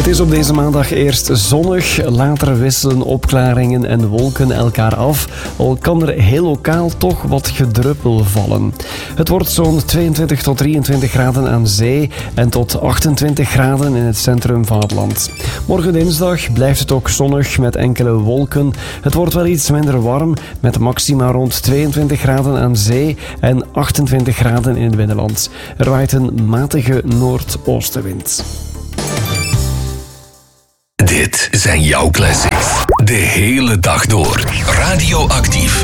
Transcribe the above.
is op deze maandag eerst zonnig, later wisselen opklaringen en wolken elkaar af. Al kan er heel lokaal toch wat gedruppel vallen. Het wordt zo'n 22 tot 23 graden aan zee en tot 28 graden in het centrum van het land. Morgen dinsdag blijft het ook zonnig met enkele wolken. Het wordt wel iets minder warm met maxima rond 22 graden aan zee en 28 graden in het binnenland. Er waait een matige noordoostenwind. Dit zijn jouw classics. De hele dag door. Radioactief.